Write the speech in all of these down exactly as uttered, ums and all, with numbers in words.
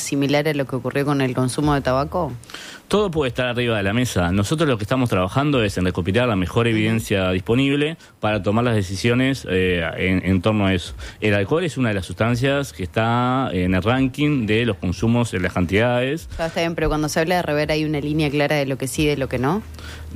similar a lo que ocurrió con el consumo de tabaco? Todo puede estar arriba de la mesa. Nosotros lo que estamos trabajando es en recopilar la mejor evidencia disponible para tomar las decisiones eh, en, en torno a eso. El alcohol es una de las sustancias que está en el ranking de los consumos en las cantidades. Ya está bien, pero cuando se habla de rever hay una línea clara de lo que sí y de lo que no.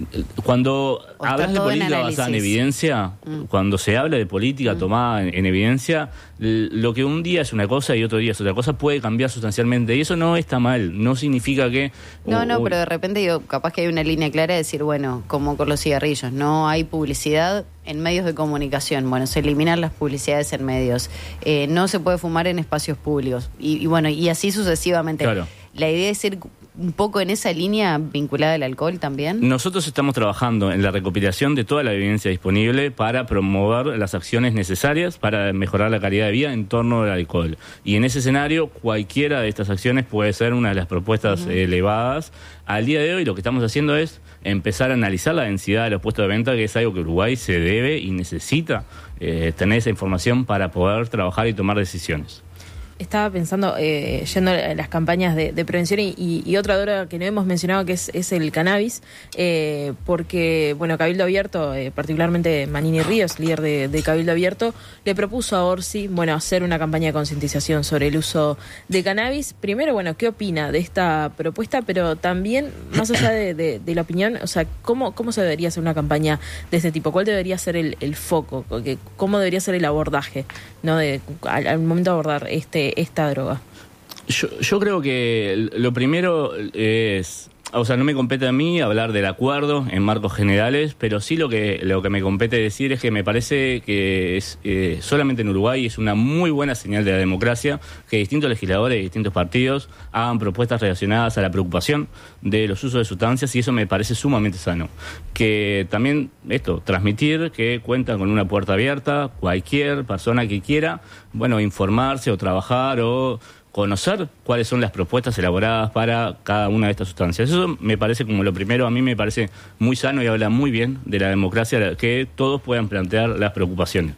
Cuando hablas de política basada en evidencia, mm. cuando se habla de política mm. tomada en, en evidencia, lo que un día es una cosa y otro día es otra cosa puede cambiar sustancialmente. Y eso no está mal, no significa que... No, no, pero de repente digo, capaz que hay una línea clara de decir, bueno, como con los cigarrillos, no hay publicidad en medios de comunicación. Bueno, se eliminan las publicidades en medios. Eh, no se puede fumar en espacios públicos. Y, y bueno, y así sucesivamente. Claro. La idea es ir un poco en esa línea vinculada al alcohol también. Nosotros estamos trabajando en la recopilación de toda la evidencia disponible para promover las acciones necesarias para mejorar la calidad de vida en torno al alcohol. Y en ese escenario, cualquiera de estas acciones puede ser una de las propuestas uh-huh. elevadas. Al día de hoy lo que estamos haciendo es empezar a analizar la densidad de los puestos de venta, que es algo que Uruguay se debe y necesita eh, tener esa información para poder trabajar y tomar decisiones. Estaba pensando, eh, yendo a las campañas de, de prevención y, y, y otra droga que no hemos mencionado, que es, es el cannabis, eh, porque, bueno, Cabildo Abierto, eh, particularmente Manini Ríos, líder de, de Cabildo Abierto, le propuso a Orsi, bueno, hacer una campaña de concientización sobre el uso de cannabis. Primero, bueno, ¿qué opina de esta propuesta? Pero también, más allá de, de, de la opinión, o sea, ¿cómo, cómo se debería hacer una campaña de este tipo? ¿Cuál debería ser el, el foco? ¿Cómo debería ser el abordaje, ¿no? De, al, al momento de abordar este esta droga? Yo, yo creo que lo primero es, o sea, no me compete a mí hablar del acuerdo en marcos generales, pero sí lo que lo que me compete decir es que me parece que es eh, solamente en Uruguay es una muy buena señal de la democracia que distintos legisladores y distintos partidos hagan propuestas relacionadas a la preocupación de los usos de sustancias, y eso me parece sumamente sano. Que también esto, transmitir que cuentan con una puerta abierta, cualquier persona que quiera, bueno, informarse o trabajar o conocer cuáles son las propuestas elaboradas para cada una de estas sustancias. Eso me parece como lo primero, a mí me parece muy sano y habla muy bien de la democracia, que todos puedan plantear las preocupaciones.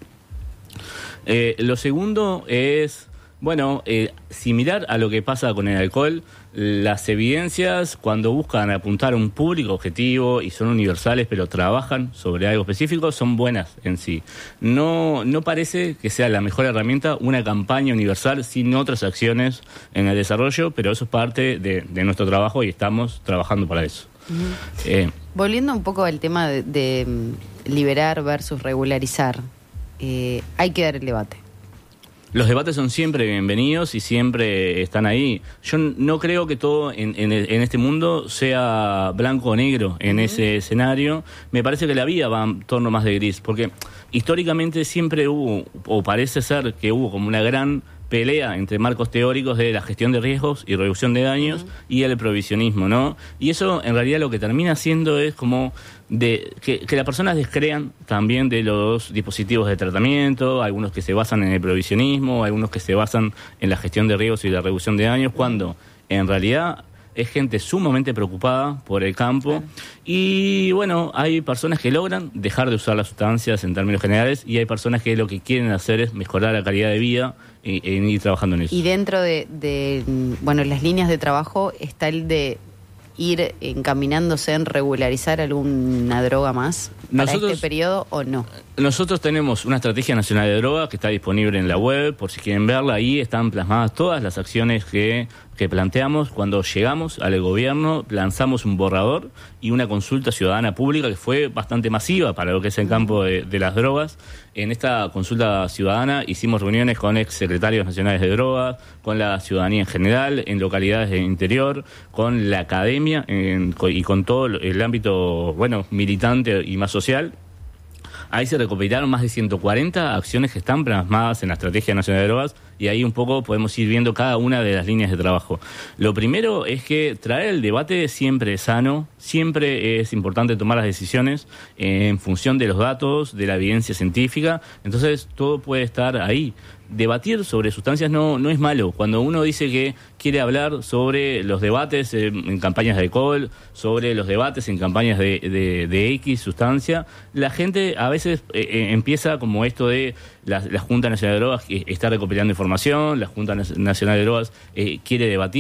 Eh, lo segundo es, bueno, eh, similar a lo que pasa con el alcohol, las evidencias cuando buscan apuntar a un público objetivo y son universales pero trabajan sobre algo específico son buenas en sí. No, no parece que sea la mejor herramienta una campaña universal sin otras acciones en el desarrollo, pero eso es parte de, de nuestro trabajo y estamos trabajando para eso. Uh-huh. eh, Volviendo un poco al tema de, de liberar versus regularizar, eh, hay que dar el debate. Los debates son siempre bienvenidos y siempre están ahí. Yo no creo que todo en, en, en este mundo sea blanco o negro en uh-huh. ese escenario. Me parece que la vida va en torno más de gris, porque históricamente siempre hubo, o parece ser que hubo como una gran pelea entre marcos teóricos de la gestión de riesgos y reducción de daños uh-huh. y el prohibicionismo, ¿no? Y eso en realidad lo que termina siendo es como de que, que las personas descrean también de los dispositivos de tratamiento, algunos que se basan en el prohibicionismo, algunos que se basan en la gestión de riesgos y la reducción de daños, cuando en realidad es gente sumamente preocupada por el campo. Claro. Y bueno, hay personas que logran dejar de usar las sustancias en términos generales y hay personas que lo que quieren hacer es mejorar la calidad de vida y, y ir trabajando en eso. Y dentro de, de, bueno, las líneas de trabajo está el de ir encaminándose en regularizar alguna droga más para nosotros, este periodo o no. Nosotros tenemos una estrategia nacional de droga que está disponible en la web, por si quieren verla. Ahí están plasmadas todas las acciones que, que planteamos. Cuando llegamos al gobierno lanzamos un borrador y una consulta ciudadana pública que fue bastante masiva para lo que es el campo de, de las drogas. En esta consulta ciudadana hicimos reuniones con ex secretarios nacionales de drogas, con la ciudadanía en general, en localidades del interior, con la academia en, y con todo el ámbito, bueno, militante y más social. Ahí se recopilaron más de ciento cuarenta acciones que están plasmadas en la Estrategia Nacional de Drogas y ahí un poco podemos ir viendo cada una de las líneas de trabajo. Lo primero es que traer el debate siempre es sano, siempre es importante tomar las decisiones en función de los datos, de la evidencia científica, entonces todo puede estar ahí. Debatir sobre sustancias no, no es malo. Cuando uno dice que quiere hablar sobre los debates en, en campañas de alcohol, sobre los debates en campañas de, de, de X sustancia, la gente a veces eh, empieza como esto de la, la Junta Nacional de Drogas que está recopilando información, la Junta Nacional de Drogas eh, quiere debatir.